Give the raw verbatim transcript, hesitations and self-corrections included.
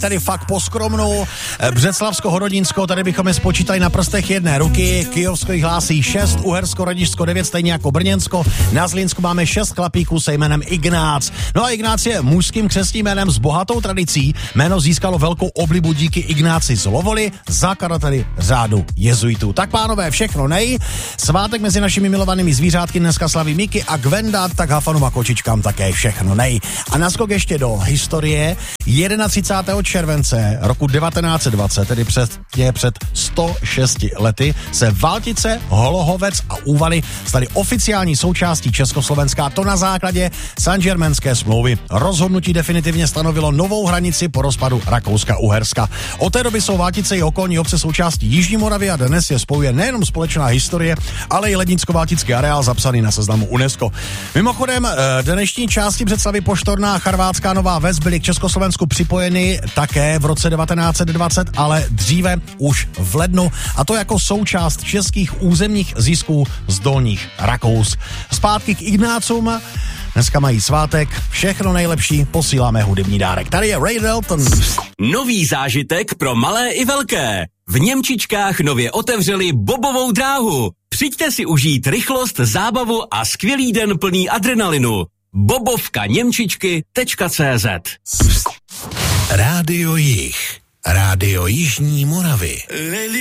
Tady fakt poskromnou. Břeclavsko-Hodonínsko, tady bychom je spočítali na prstech jedné ruky. Kyjovsko jich hlásí šest, Uhersko, Radišsko devět, stejně jako Brněnsko. Na Zlínsku máme šest chlapíků se jménem Ignác. No a Ignác je mužským křestním jménem s bohatou tradicí. Jméno získalo velkou oblibu díky Ignáci z Lovoly, zakladateli řádu jezuitů. Tak pánové, všechno nej. Svátek mezi našimi milovanými zvířátky dneska slaví Miky a Gwenda, tak Hafanům a kočičkám také všechno nej. A naskok ještě do historie. třicátého prvního července roku devatenáct set dvacet, tedy před, je před sto šesti lety, se Valtice, Holohovec a Úvaly staly oficiální součástí Československa, to na základě Saint-Germainské smlouvy. Rozhodnutí definitivně stanovilo novou hranici po rozpadu Rakouska-Uherska. Od té doby jsou Valtice i okolní obce součástí Jižní Moravy a dnes je spojuje nejenom společná historie, ale i lednicko-valtický areál zapsaný na seznamu UNESCO. Mimochodem, dnešní části Břeclavi, Poštorná a Charvátská Nová Ves byly k Československu připojeny také v roce devatenáct set dvacet, ale dříve už v lednu, a to jako součást českých územních zisků z Dolních Rakous. Zpátky k Ignácům. Dneska mají svátek, všechno nejlepší, posíláme hudební dárek. Tady je Ray Dalton. Nový zážitek pro malé i velké. V Němčičkách nově otevřeli bobovou dráhu. Přijďte si užít rychlost, zábavu a skvělý den plný adrenalinu. bobovka němčičky tečka cé zet. Rádio Jih, Rádio Jižní Moravy.